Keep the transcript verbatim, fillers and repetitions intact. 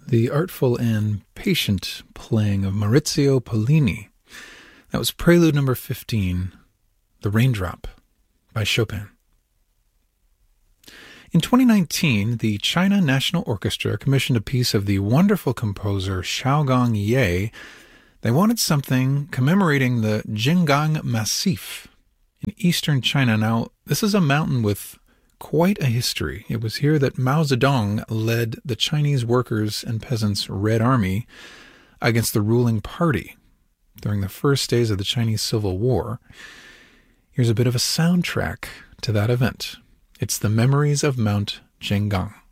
the artful and patient playing of Maurizio Pollini. That was Prelude number fifteen, The Raindrop, by Chopin. In twenty nineteen, the China National Orchestra commissioned a piece of the wonderful composer Xiaogong Ye. They wanted something commemorating the Jinggang Massif in eastern China. Now, this is a mountain with quite a history. It was here that Mao Zedong led the Chinese workers and peasants' Red Army against the ruling party during the first days of the Chinese Civil War. Here's a bit of a soundtrack to that event. It's the Memories of Mount Jinggang.